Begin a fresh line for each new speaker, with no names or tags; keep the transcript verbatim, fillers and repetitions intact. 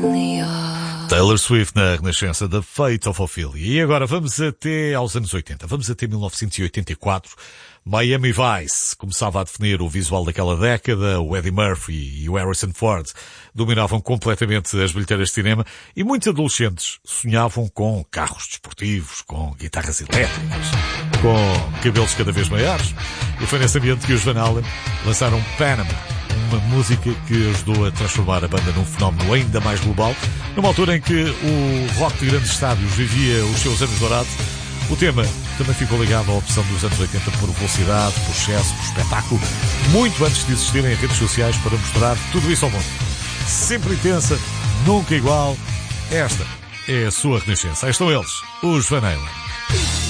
Taylor Swift na Renascença, The Fate of Ophelia. E agora vamos até aos anos oitenta. Vamos até mil novecentos e oitenta e quatro. Miami Vice começava a definir o visual daquela década. O Eddie Murphy e o Harrison Ford dominavam completamente as bilheteiras de cinema e muitos adolescentes sonhavam com carros desportivos, com guitarras elétricas, com cabelos cada vez maiores. E foi nesse ambiente que os Van Halen lançaram Panama, uma música que ajudou a transformar a banda num fenómeno ainda mais global. Numa altura em que o rock de grandes estádios vivia os seus anos dourados, o tema também ficou ligado à opção dos anos oitenta por velocidade, por excesso, por espetáculo, muito antes de existirem redes sociais para mostrar tudo isso ao mundo. Sempre intensa, nunca igual. Esta é a sua Renascença. Aí estão eles, os Van Halen.